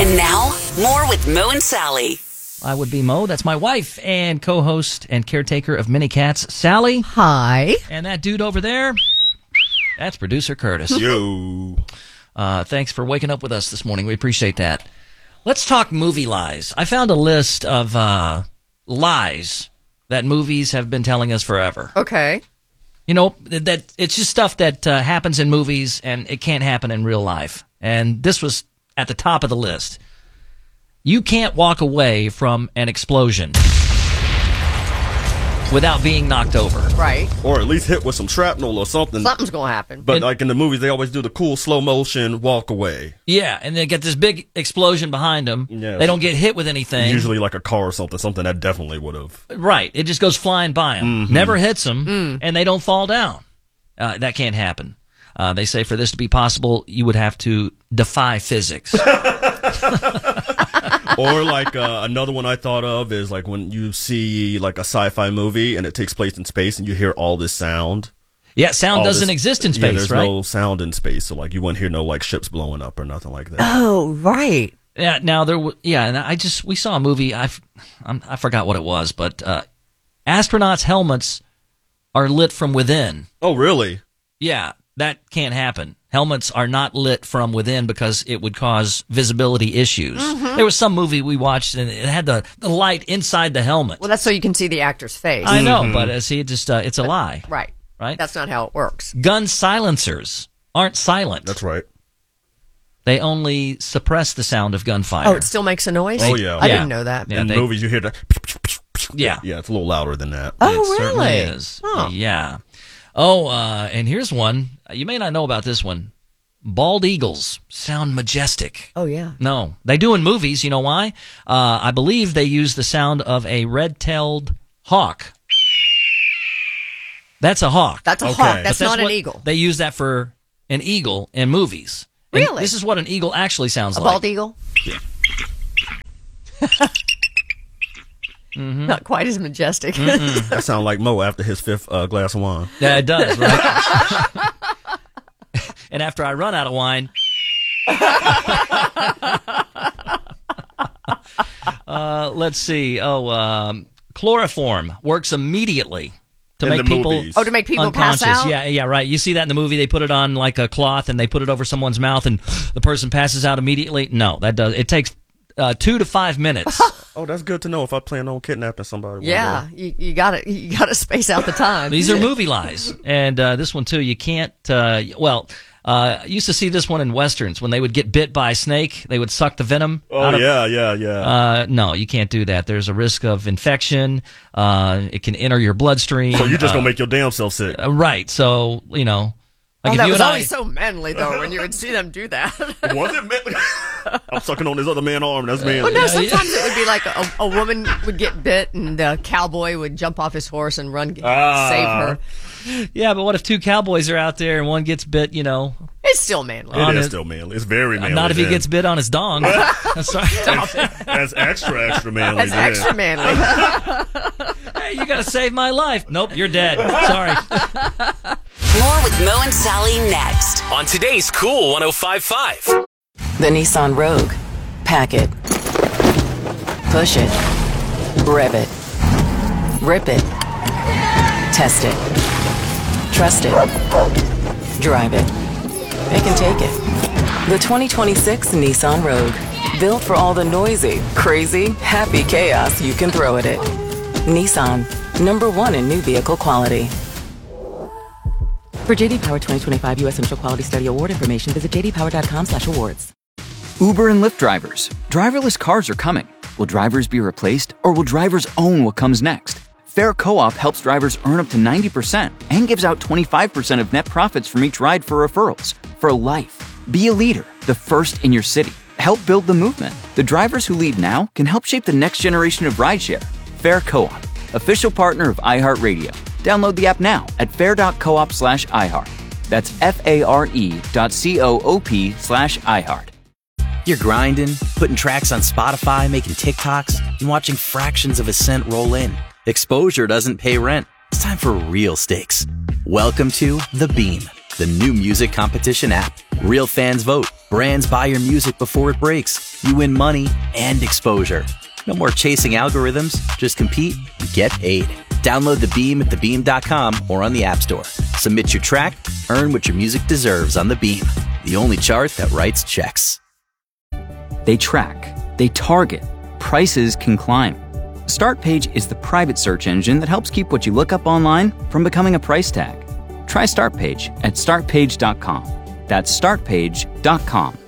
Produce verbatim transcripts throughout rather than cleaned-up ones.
And now, more with Mo and Sally. I would be Mo. That's my wife and co-host and caretaker of Mini Cats, Sally. Hi. And that dude over there, that's producer Curtis. Yo. Uh, thanks for waking up with us this morning. We appreciate that. Let's talk movie lies. I found a list of uh, lies that movies have been telling us forever. Okay. You know, that it's just stuff that uh, happens in movies and it can't happen in real life. And this was at the top of the list. You can't walk away from an explosion without being knocked over. Right. Or at least hit with some shrapnel or something. Something's going to happen. But And- like in the movies, they always do the cool slow motion walk away. Yeah, and they get this big explosion behind them. Yes. They don't get hit with anything. Usually like a car or something, something that definitely would have. Right. It just goes flying by them. Mm-hmm. Never hits them, and they don't fall down. Uh, that can't happen. Uh, they say for this to be possible, you would have to defy physics. Or like uh, another one I thought of is like when you see like a sci-fi movie and it takes place in space and you hear all this sound. Yeah, sound All doesn't this- exist in Yeah, space, there's right? no sound in space, so like you wouldn't hear no like ships blowing up or nothing like that. Oh, right. Yeah. Now there, w- yeah, and I just we saw a movie. I, I forgot what it was, but uh, astronauts' helmets are lit from within. Oh, really? Yeah, that can't happen. Helmets are not lit from within because it would cause visibility issues. Mm-hmm. There was some movie we watched and it had the, the light inside the helmet. Well, that's so you can see the actor's face. I know, but uh, see, it just uh, it's a lie, Right. right? That's not how it works. Gun silencers aren't silent. That's right. They only suppress the sound of gunfire. Oh, it still makes a noise? Oh, yeah. I Yeah. didn't know that. Yeah, in they- movies, you hear that. Yeah. Yeah, it's a little louder than that. Oh, It certainly really? is. Huh. Yeah. Oh, uh, and here's one. You may not know about this one. Bald eagles sound majestic. Oh, yeah. No, they do in movies. You know why? Uh, I believe they use the sound of a red-tailed hawk. That's a hawk. That's a Okay. hawk. But That's, But not an what- eagle. They use that for an eagle in movies. And Really? this is what an eagle actually sounds A like. bald eagle? Mm-hmm. Not quite as majestic. That sounds like Mo after his fifth uh, glass of wine. Yeah, it does, right? And after I run out of wine, uh, let's see. Oh, um, chloroform works immediately to In make the people movies. Oh, to make people pass unconscious. out? Yeah, yeah, right. You see that in the movie? They put it on like a cloth and they put it over someone's mouth, and the person passes out immediately. No, that does. It takes uh, two to five minutes. Oh, that's good to know if I plan on kidnapping somebody. one Yeah, day. you, you gotta you gotta space out the time. These are movie lies, and uh, this one too. You can't. Uh, well, uh, I used to see this one in westerns when they would get bit by a snake. They would suck the venom. Oh, out of, yeah, yeah, yeah. Uh, no, you can't do that. There's a risk of infection. Uh, it can enter your bloodstream. so you're just uh, going to make your damn self sick. uh, right. So you know, like Oh, if that you was and I, always so manly, though, when you would see them do that. Was it? Man- I'm sucking on this other man's arm. That's man. Well, no, Yeah, sometimes it would be like a, a woman would get bit and the cowboy would jump off his horse and run, Ah. save her. yeah, but what if two cowboys are out there and one gets bit? You know, It's still manly. It on is it- still manly. It's very manly. not if he then. gets bit on his dong. Sorry. That's extra, extra manly. That's then. extra manly. Hey, you got to save my life. Nope, you're dead. Sorry. More with Mo and Sally next. On today's Cool one oh five point five. The Nissan Rogue. Pack it. Push it. Rev it. Rip it. Test it. Trust it. Drive it. It can take it. The twenty twenty-six Nissan Rogue. Built for all the noisy, crazy, happy chaos you can throw at it. Nissan. Number one in new vehicle quality. For J D Power twenty twenty-five U S Central Quality Study Award information, visit j d power dot com slash awards. Uber and Lyft drivers. Driverless cars are coming. Will drivers be replaced, or will drivers own what comes next? Fair Co-op helps drivers earn up to ninety percent and gives out twenty-five percent of net profits from each ride for referrals. For life. Be a leader, the first in your city. Help build the movement. The drivers who lead now can help shape the next generation of rideshare. Fair Co-op, official partner of iHeartRadio. Download the app now at fair.coop slash iHeart. That's F-A-R-E dot C-O-O-P slash iHeart. You're grinding, putting tracks on Spotify, making TikToks, and watching fractions of a cent roll in. Exposure doesn't pay rent. It's time for real stakes. Welcome to The Beam, the new music competition app. Real fans vote, Brands buy your music before it breaks. You win money and exposure. No more chasing algorithms. Just compete and get paid. Download The Beam at the beam dot com or on the App Store. Submit your track, earn what your music deserves on The Beam, the only chart that writes checks. They track, they target, prices can climb. Startpage is the private search engine that helps keep what you look up online from becoming a price tag. Try Startpage at start page dot com. That's start page dot com.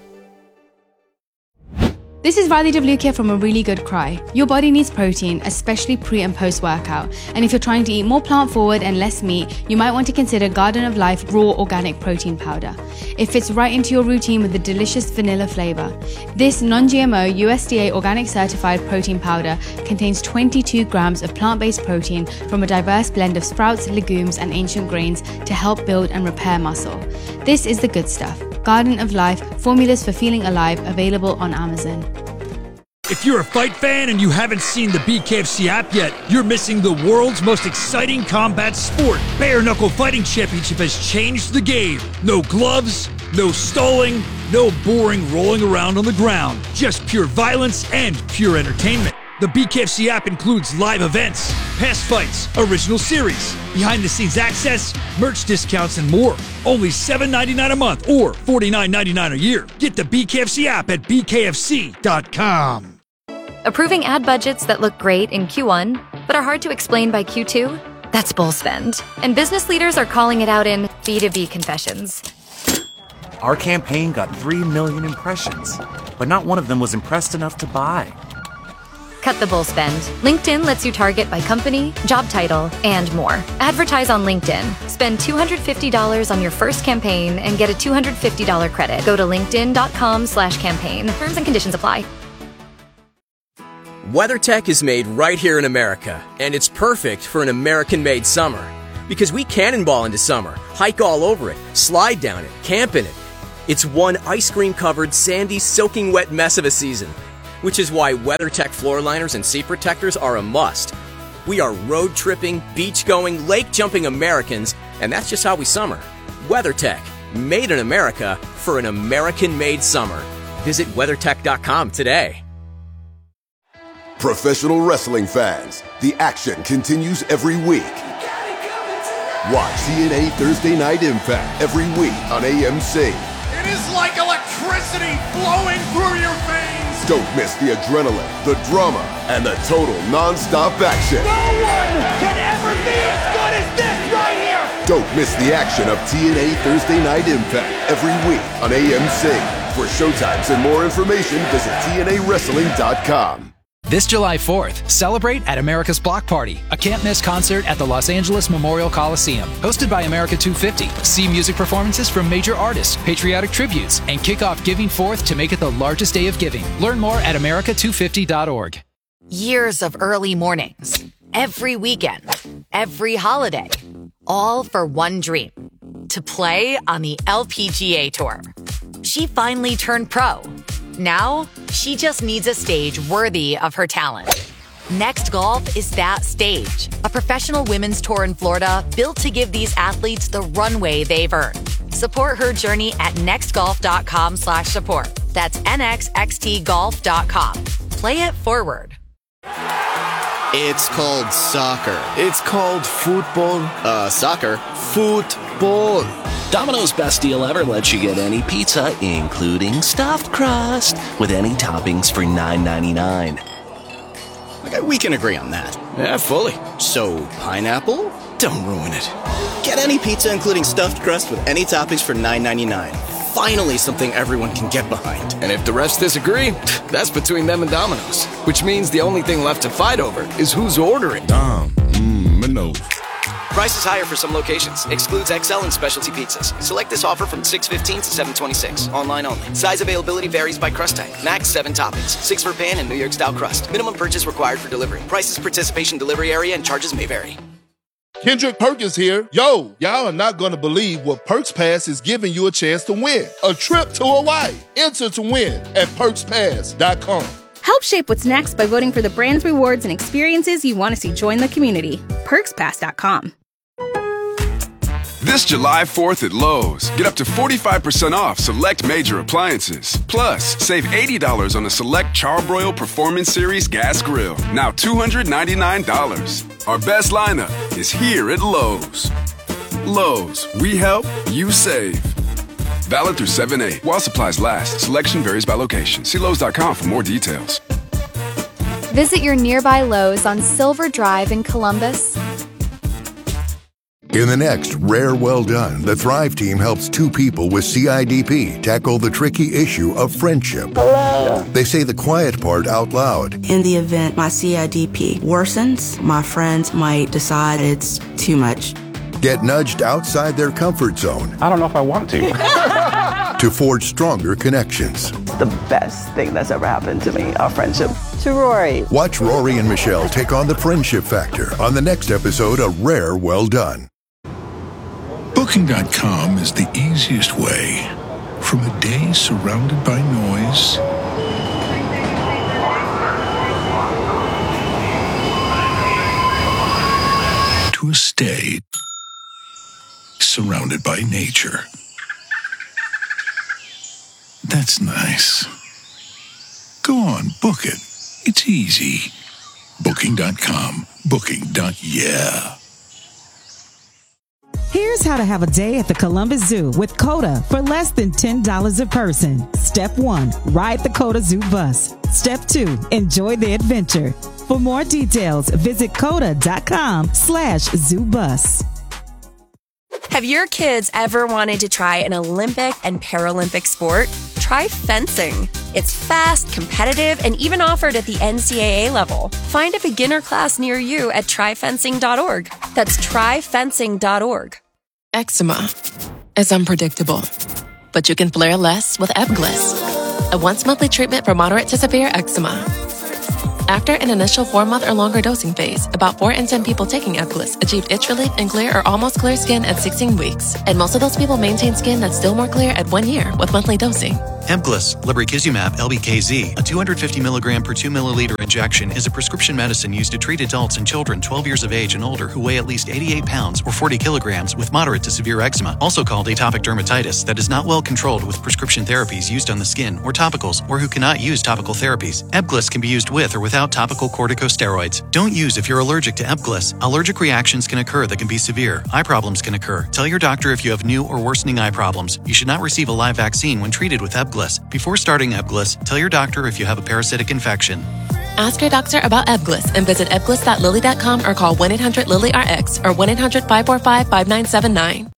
This is Riley DeVlukia from A Really Good Cry. Your body needs protein, especially pre and post workout. And if you're trying to eat more plant forward and less meat, you might want to consider Garden of Life Raw Organic Protein Powder. It fits right into your routine with a delicious vanilla flavor. This non-G M O U S D A organic certified protein powder contains twenty-two grams of plant-based protein from a diverse blend of sprouts, legumes, and ancient grains to help build and repair muscle. This is the good stuff. Garden of Life, formulas for feeling alive, available on Amazon. If you're a fight fan and you haven't seen the B K F C app yet, you're missing the world's most exciting combat sport. Bare Knuckle Fighting Championship has changed the game. No gloves, no stalling, no boring rolling around on the ground. Just pure violence and pure entertainment. The B K F C app includes live events, past fights, original series, behind-the-scenes access, merch discounts, and more. Only seven dollars and ninety-nine cents a month or forty-nine dollars and ninety-nine cents a year. Get the B K F C app at b k f c dot com. Approving ad budgets that look great in Q one, but are hard to explain by Q two? That's bull spend. And business leaders are calling it out in B two B confessions. Our campaign got three million impressions, but not one of them was impressed enough to buy. Cut the bull spend. LinkedIn lets you target by company, job title, and more. Advertise on LinkedIn. Spend two hundred fifty dollars on your first campaign and get a two hundred fifty dollars credit. Go to linkedin.com slash campaign. Terms and conditions apply. WeatherTech is made right here in America, and it's perfect for an American-made summer. Because we cannonball into summer, hike all over it, slide down it, camp in it. It's one ice cream-covered, sandy, soaking wet mess of a season. Which is why WeatherTech floor liners and seat protectors are a must. We are road-tripping, beach-going, lake-jumping Americans, and that's just how we summer. WeatherTech, made in America for an American-made summer. Visit weathertech dot com today. Professional wrestling fans, the action continues every week. Watch T N A Thursday Night Impact every week on A M C. It is like electricity flowing through your veins. Don't miss the adrenaline, the drama, and the total non-stop action. No one can ever be as good as this right here. Don't miss the action of T N A Thursday Night Impact every week on A M C. For showtimes and more information, visit T N A wrestling dot com. This July fourth, celebrate at America's Block Party, a can't-miss concert at the Los Angeles Memorial Coliseum. Hosted by America two fifty, see music performances from major artists, patriotic tributes, and kick off Giving Fourth to make it the largest day of giving. Learn more at america two fifty dot org. Years of early mornings, every weekend, every holiday, all for one dream, to play on the L P G A Tour. She finally turned pro. Now, she just needs a stage worthy of her talent. Next Golf is that stage, a professional women's tour in Florida built to give these athletes the runway they've earned. Support her journey at nextgolf.com slash support. That's N X X T golf dot com. Play it forward. It's called soccer. It's called football. Uh, soccer. Football. Domino's Best Deal Ever lets you get any pizza, including stuffed crust, with any toppings for nine ninety-nine. Okay, we can agree on that. Yeah, fully. So, pineapple? Don't ruin it. Get any pizza, including stuffed crust, with any toppings for nine ninety-nine. Finally, something everyone can get behind. And if the rest disagree, that's between them and Domino's. Which means the only thing left to fight over is who's ordering. Dom, mmm, Minos. Price is higher for some locations. Excludes X L and specialty pizzas. Select this offer from six fifteen to seven twenty-six. Online only. Size availability varies by crust type. Max seven toppings. Six for pan and New York style crust. Minimum purchase required for delivery. Prices, participation, delivery area, and charges may vary. Kendrick Perkins here. Yo, y'all are not going to believe what Perks Pass is giving you a chance to win. A trip to Hawaii. Enter to win at perks pass dot com. Help shape what's next by voting for the brands, rewards, and experiences you want to see join the community. perks pass dot com. This This July fourth at Lowe's, get up to forty-five percent off select major appliances. Plus, save eighty dollars on a select Charbroil Performance Series gas grill, now two hundred ninety-nine dollars. Our best lineup is here at Lowe's. Lowe's, we help, you save. Valid through seven eight. While supplies last, selection varies by location. See Lowe's dot com for more details. Visit your nearby Lowe's on Silver Drive in Columbus. In the next Rare Well Done, the Thrive team helps two people with C I D P tackle the tricky issue of friendship. Hello. They say the quiet part out loud. In the event my C I D P worsens, my friends might decide it's too much. Get nudged outside their comfort zone. I don't know if I want to. To forge stronger connections. The best thing that's ever happened to me, our friendship. To Rory. Watch Rory and Michelle take on the friendship factor on the next episode of Rare Well Done. Booking dot com is the easiest way from a day surrounded by noise to a stay surrounded by nature. That's nice. Go on, book it. It's easy. Booking dot com. Booking. Yeah. Here's how to have a day at the Columbus Zoo with COTA for less than ten dollars a person. Step one, ride the COTA Zoo bus. Step two, enjoy the adventure. For more details, visit COTA dot com slash zoo bus. Have your kids ever wanted to try an Olympic and Paralympic sport? Try fencing. It's fast, competitive, and even offered at the N C double A level. Find a beginner class near you at try fencing dot org. That's try fencing dot org. Eczema is unpredictable, but you can flare less with Ebglyss, a once-monthly treatment for moderate to severe eczema. After an initial four-month or longer dosing phase, about four in ten people taking Ebglyss achieved itch relief and clear or almost clear skin at sixteen weeks, and most of those people maintain skin that's still more clear at one year with monthly dosing. Ebglyss, lebrikizumab L B K Z, a two hundred fifty milligram per two milliliter injection, is a prescription medicine used to treat adults and children twelve years of age and older who weigh at least eighty-eight pounds or forty kilograms with moderate to severe eczema, also called atopic dermatitis, that is not well controlled with prescription therapies used on the skin or topicals, or who cannot use topical therapies. Ebglyss can be used with or without topical corticosteroids. Don't use if you're allergic to Ebglyss. Allergic reactions can occur that can be severe. Eye problems can occur. Tell your doctor if you have new or worsening eye problems. You should not receive a live vaccine when treated with Ebglyss. Before starting Ebglyss, tell your doctor if you have a parasitic infection. Ask your doctor about Ebglyss and visit ebglyss dot lilly dot com or call one eight hundred lilly R X or one eight hundred five four five five nine seven nine.